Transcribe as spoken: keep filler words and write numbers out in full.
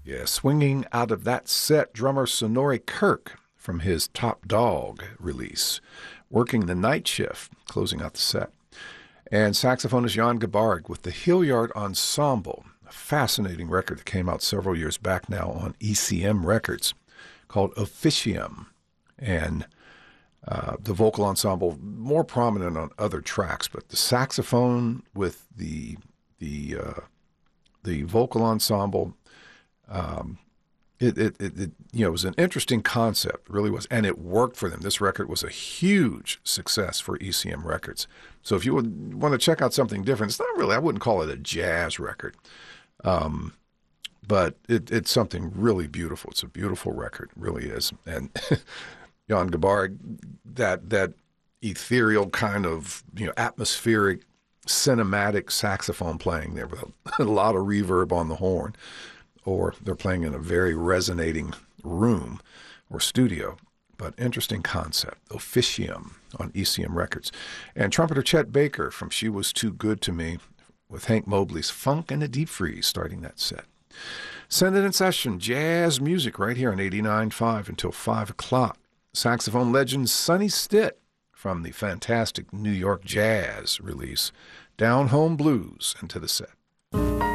Yeah, swinging out of that set, drummer Sonori Kirk from his Top Dog release, Working the Night Shift, closing out the set. And saxophonist Jan Gebarg with the Hilliard Ensemble, a fascinating record that came out several years back now on E C M Records called Officium. And uh, the vocal ensemble more prominent on other tracks, but the saxophone with the the uh, the vocal ensemble, um, it, it, it, it you know it was an interesting concept, really was, and it worked for them. This record was a huge success for E C M Records. So if you would want to check out something different, it's not really, I wouldn't call it a jazz record, um, but it, it's something really beautiful. It's a beautiful record, it really is. And Jan Gebarg, that that ethereal kind of, you know, atmospheric, cinematic saxophone playing there with a, a lot of reverb on the horn, or they're playing in a very resonating room or studio. But interesting concept, Officium on E C M Records. And trumpeter Chet Baker from She Was Too Good to Me with Hank Mobley's Funk and a Deep Freeze starting that set. Send it in session, jazz music right here on eighty-nine point five until five o'clock. Saxophone legend Sonny Stitt from the fantastic New York Jazz release, Down Home Blues, into the set.